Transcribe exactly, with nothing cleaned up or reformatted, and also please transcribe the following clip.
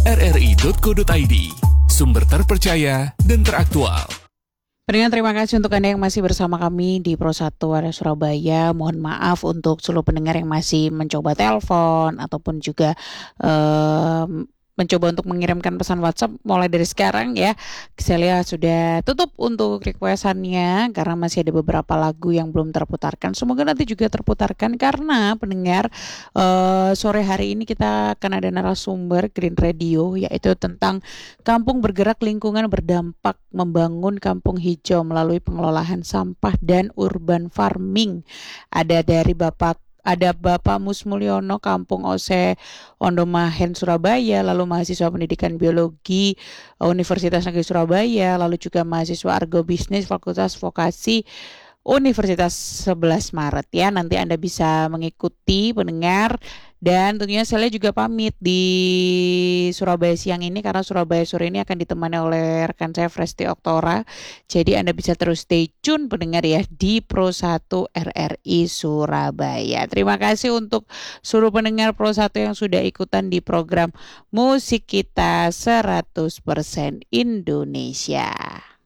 r r i dot co dot i d, sumber terpercaya dan teraktual. Pendengar, terima kasih untuk Anda yang masih bersama kami di Pro satu area Surabaya. Mohon maaf untuk seluruh pendengar yang masih mencoba telepon ataupun juga um, mencoba untuk mengirimkan pesan WhatsApp mulai dari sekarang ya. Saya lihat sudah tutup untuk requestannya karena masih ada beberapa lagu yang belum terputarkan. Semoga nanti juga terputarkan karena pendengar uh, sore hari ini kita akan ada narasumber Green Radio, yaitu tentang kampung bergerak lingkungan berdampak membangun kampung hijau melalui pengelolaan sampah dan urban farming. Ada dari Bapak Ada Bapak Musmulyono, Kampung Ose, Ondomahen, Surabaya, lalu mahasiswa pendidikan biologi Universitas Negeri Surabaya, lalu juga mahasiswa Argo-Bisnis Fakultas Vokasi Universitas sebelas Maret ya. Nanti Anda bisa mengikuti pendengar, dan tentunya saya juga pamit di Surabaya siang ini karena Surabaya sore ini akan ditemani oleh rekan saya Fresti Oktora. Jadi Anda bisa terus stay tune pendengar ya di Pro satu R R I Surabaya. Terima kasih untuk seluruh pendengar Pro satu yang sudah ikutan di program Musik Kita seratus persen Indonesia.